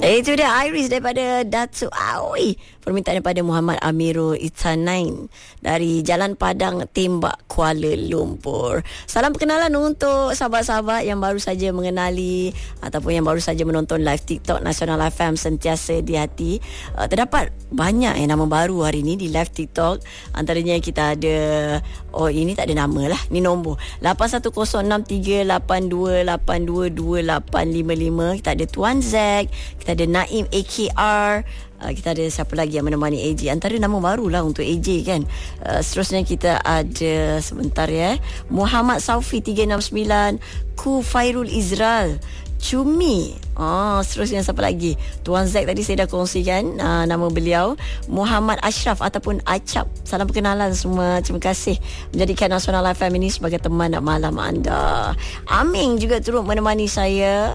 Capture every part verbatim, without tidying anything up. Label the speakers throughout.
Speaker 1: Itu dia Iris daripada Datuk Aoi. Permintaan daripada Muhammad Amirul Itanain dari Jalan Padang Tembak, Kuala Lumpur. Salam perkenalan untuk sahabat-sahabat yang baru saja mengenali ataupun yang baru saja menonton live TikTok Nasional F M Sentiasa di Hati. Uh, terdapat banyak yang nama baru hari ini di live TikTok. Antaranya kita ada, oh ini tak ada nama lah, ni nombor lapan satu kosong enam tiga lapan dua lapan dua dua lapan lima lima. Kita ada Tuan Zack, kita ada Naim A K R, Uh, kita ada siapa lagi yang menemani A J. Antara nama baru lah untuk A J kan. uh, Seterusnya kita ada, sebentar ya, Muhammad Saufi tiga enam sembilan, Ku Fairul Izral, Cumi. Oh, seterusnya siapa lagi? Tuan Zack tadi saya dah kongsikan uh, nama beliau. Muhammad Ashraf ataupun Acap. Salam perkenalan semua. Terima kasih menjadikan Nasional F M ini sebagai teman malam anda. Amin juga turut menemani saya.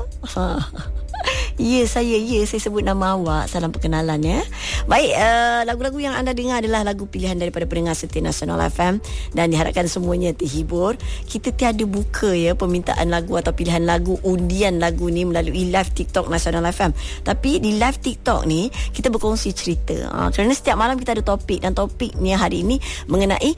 Speaker 1: Ya, saya ya saya sebut nama awak. Salam perkenalan ya. Baik, uh, lagu-lagu yang anda dengar adalah lagu pilihan daripada pendengar setia Nasional F M dan diharapkan semuanya terhibur. Kita tiada buka ya permintaan lagu atau pilihan lagu, undian lagu ni melalui live TikTok Nasional F M. Tapi di live TikTok ni kita berkongsi cerita. Uh, kerana setiap malam kita ada topik dan topiknya hari ini mengenai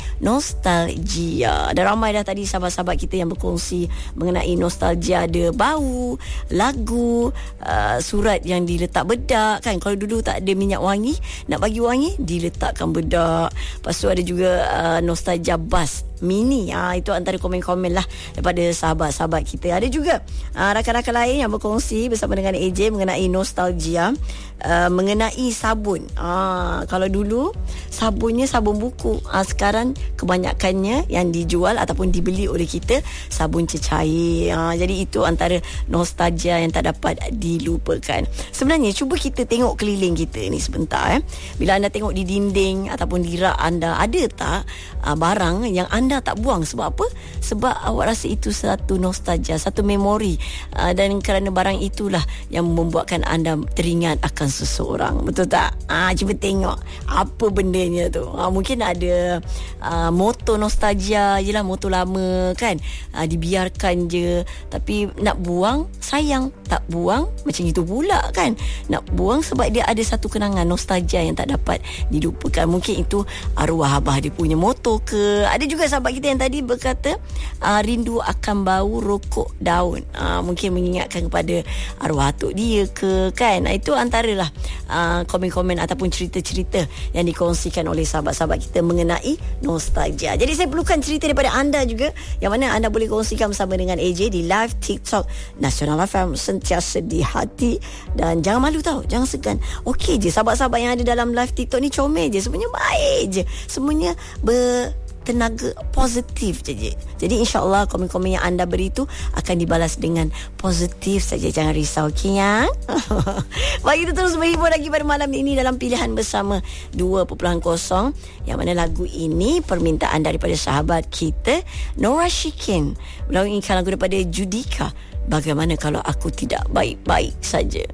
Speaker 1: nostalgia. Dan ramai dah tadi sahabat-sahabat kita yang berkongsi mengenai nostalgia, ada bau, lagu, uh, surat yang diletak bedak kan. Kalau dulu tak ada minyak wangi, nak bagi wangi diletakkan bedak. Lepas tu ada juga uh, nostalgia bas mini. Ha, itu antara komen-komen lah daripada sahabat-sahabat kita. Ada juga uh, rakan-rakan lain yang berkongsi bersama dengan A J mengenai nostalgia uh, mengenai sabun. Uh, kalau dulu sabunnya sabun buku, uh, sekarang kebanyakannya yang dijual ataupun dibeli oleh kita sabun cecair. Uh, jadi itu antara nostalgia yang tak dapat dilupakan. Sebenarnya cuba kita tengok keliling kita ni sebentar eh. Bila anda tengok di dinding ataupun di rak anda, ada tak uh, barang yang anda tak buang? Sebab apa? Sebab awak rasa itu satu nostalgia, satu memori, uh, dan kerana barang itulah yang membuatkan anda teringat akan seseorang. Betul tak? Ah, cuba tengok apa bendanya tu. Ah, mungkin ada uh, motor nostalgia, yelah motor lama kan, uh, dibiarkan je, tapi nak buang sayang, tak buang macam itu pula kan. Nak buang sebab dia ada satu kenangan nostalgia yang tak dapat dilupakan. Mungkin itu arwah abah dia punya motor ke. Ada juga sahabat kita yang tadi berkata uh, rindu akan bau rokok daun. Uh, mungkin mengingatkan kepada arwah atuk dia ke kan. Uh, itu antaralah uh, komen-komen ataupun cerita-cerita yang dikongsikan oleh sahabat-sahabat kita mengenai nostalgia. Jadi saya perlukan cerita daripada anda juga, yang mana anda boleh kongsikan bersama dengan A J di live TikTok Nasional F M Sentiasa di Hati. Dan jangan malu tau, jangan segan. Okey je sahabat-sahabat yang ada dalam live TikTok ni, comel je, semuanya baik je, semuanya ber tenaga positif je. Jadi insya-Allah komen-komen yang anda beri tu akan dibalas dengan positif saja. Jangan risau, okey ya. Baik, kita terus menghibur lagi pada malam ini dalam pilihan bersama dua titik kosong, yang mana lagu ini permintaan daripada sahabat kita Nora Shikin melalui iklan lagu daripada Judika, Bagaimana Kalau Aku Tidak Baik-Baik Saja.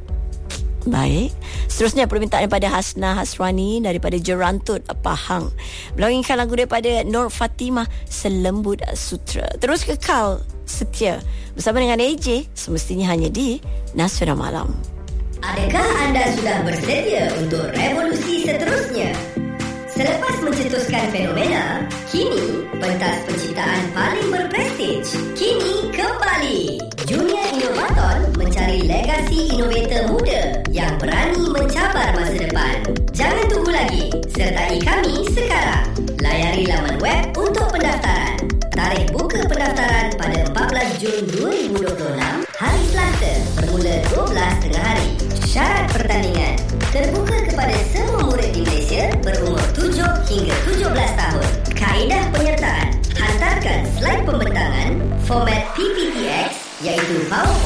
Speaker 1: Baik, seterusnya permintaan daripada Hasna Hasrani daripada Jerantut Pahang melalui lagu daripada Nur Fatimah, Selembut Sutra. Terus kekal setia bersama dengan A J, semestinya hanya di Nasional Malam.
Speaker 2: Adakah anda sudah bersedia untuk revolusi seterusnya? Selepas mencetuskan fenomena, kini pentas penciptaan paling berprestij kini kembali. Junior Innovaton mencari legasi inovator muda yang berani mencabar masa depan. Jangan tunggu lagi, sertai kami sekarang. Layari laman web untuk pendaftaran. Tarikh buka pendaftaran pada empat belas Jun dua ribu dua puluh enam, hari Selasa, bermula dua belas tengah hari. Syarat pertandingan terbuka kepada semua murid di Malaysia berumur tujuh hingga tujuh belas tahun. Kaedah penyertaan: hantarkan slide pembentangan format P P T X iaitu PowerPoint